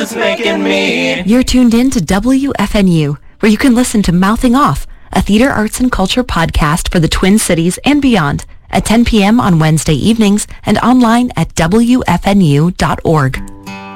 It's making me. You're tuned in to WFNU, where you can listen to Mouthing Off, a theater, arts, and culture podcast for the Twin Cities and beyond, at 10 p.m. on Wednesday evenings and online at WFNU.org.